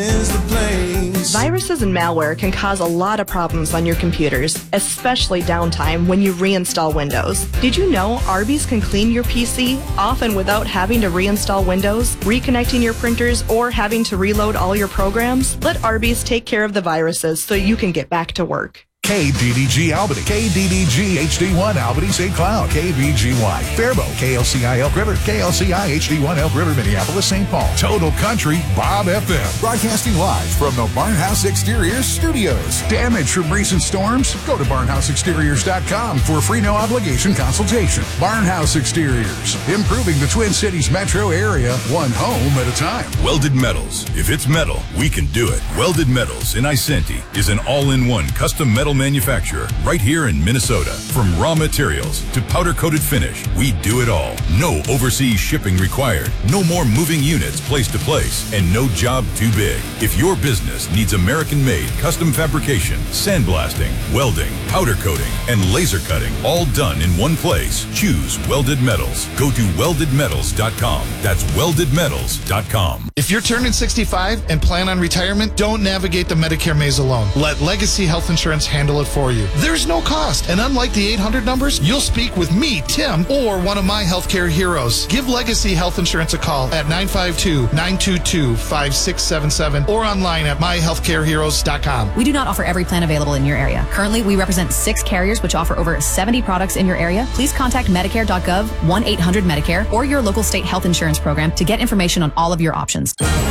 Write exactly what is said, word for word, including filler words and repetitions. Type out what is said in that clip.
is the place. Viruses and malware can cause a lot of problems on your computers, especially downtime when you reinstall Windows. Did you know Arby's can clean your P C, often without having to reinstall Windows, reconnecting your printers, or having to reload all your programs? Let Arby's take care of the viruses so you can get back to work. K D D G Albany, K D D G H D one Albany Saint Cloud, K V G Y Faribault, K L C I Elk River, K L C I H D one Elk River, Minneapolis, Saint Paul. Total Country, Bob F M. Broadcasting live from the Barnhouse Exteriors Studios. Damage from recent storms? Go to barnhouse exteriors dot com for a free no obligation consultation. Barnhouse Exteriors, improving the Twin Cities metro area, one home at a time. Welded Metals. If it's metal, we can do it. Welded Metals in Isenti is an all-in-one custom metal manufacturer right here in Minnesota. From raw materials to powder-coated finish, we do it all. No overseas shipping required. No more moving units place to place, and no job too big. If your business needs American-made custom fabrication, sandblasting, welding, powder coating, and laser cutting, all done in one place, choose Welded Metals. Go to welded metals dot com. That's welded metals dot com. If you're turning sixty-five and plan on retirement, don't navigate the Medicare maze alone. Let Legacy Health Insurance handle it for you. There's no cost, and unlike the eight hundred numbers, you'll speak with me, Tim, or one of my healthcare heroes. Give Legacy Health Insurance a call at nine five two, nine two two, five six seven seven or online at my healthcare heroes dot com. We do not offer every plan available in your area. Currently, we represent six carriers which offer over seventy products in your area. Please contact medicare dot gov, one eight hundred Medicare, or your local state health insurance program to get information on all of your options.